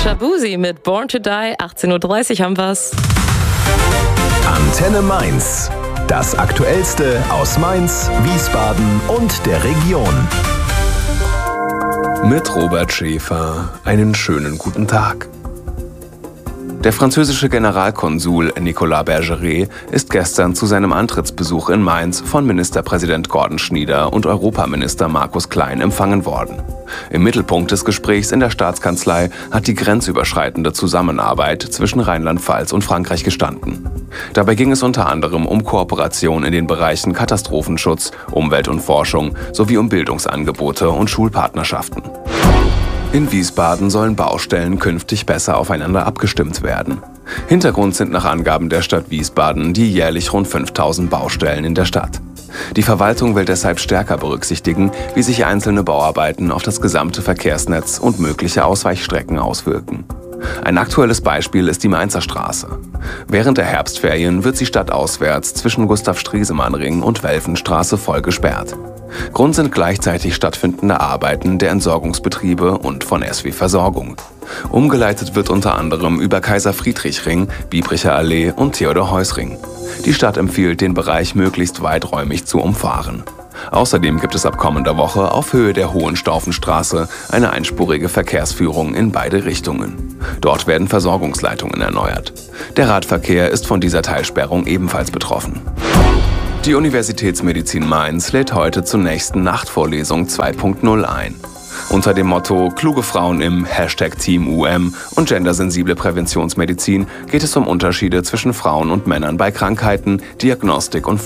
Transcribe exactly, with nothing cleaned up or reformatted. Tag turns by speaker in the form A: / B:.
A: Shabuzi mit Born to Die, achtzehn Uhr dreißig haben wir's.
B: Antenne Mainz. Das Aktuellste aus Mainz, Wiesbaden und der Region.
C: Mit Robert Schäfer. Einen schönen guten Tag. Der französische Generalkonsul Nicolas Bergeret ist gestern zu seinem Antrittsbesuch in Mainz von Ministerpräsident Gordon Schnieder und Europaminister Markus Klein empfangen worden. Im Mittelpunkt des Gesprächs in der Staatskanzlei hat die grenzüberschreitende Zusammenarbeit zwischen Rheinland-Pfalz und Frankreich gestanden. Dabei ging es unter anderem um Kooperation in den Bereichen Katastrophenschutz, Umwelt und Forschung sowie um Bildungsangebote und Schulpartnerschaften. In Wiesbaden sollen Baustellen künftig besser aufeinander abgestimmt werden. Hintergrund sind nach Angaben der Stadt Wiesbaden die jährlich rund fünftausend Baustellen in der Stadt. Die Verwaltung will deshalb stärker berücksichtigen, wie sich einzelne Bauarbeiten auf das gesamte Verkehrsnetz und mögliche Ausweichstrecken auswirken. Ein aktuelles Beispiel ist die Mainzer Straße. Während der Herbstferien wird sie stadtauswärts zwischen Gustav-Striesemann-Ring und Welfenstraße voll gesperrt. Grund sind gleichzeitig stattfindende Arbeiten der Entsorgungsbetriebe und von S W Versorgung. Umgeleitet wird unter anderem über Kaiser-Friedrich-Ring, Biebricher Allee und Theodor-Heuss-Ring. Die Stadt empfiehlt, den Bereich möglichst weiträumig zu umfahren. Außerdem gibt es ab kommender Woche auf Höhe der Hohenstaufenstraße eine einspurige Verkehrsführung in beide Richtungen. Dort werden Versorgungsleitungen erneuert. Der Radverkehr ist von dieser Teilsperrung ebenfalls betroffen. Die Universitätsmedizin Mainz lädt heute zur nächsten Nachtvorlesung zwei Punkt null ein. Unter dem Motto Kluge Frauen im Hashtag Team U M und gendersensible Präventionsmedizin geht es um Unterschiede zwischen Frauen und Männern bei Krankheiten, Diagnostik und